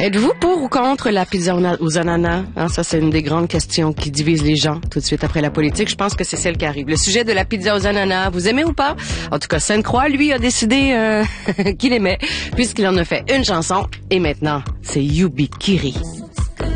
Êtes-vous pour ou contre la pizza aux ananas? Ça, c'est une des grandes questions qui divise les gens tout de suite après la politique. Je pense que c'est celle qui arrive. Le sujet de la pizza aux ananas, vous aimez ou pas? En tout cas, Sainte-Croix, lui, a décidé qu'il aimait, puisqu'il en a fait une chanson. Et maintenant, c'est Yubikiri.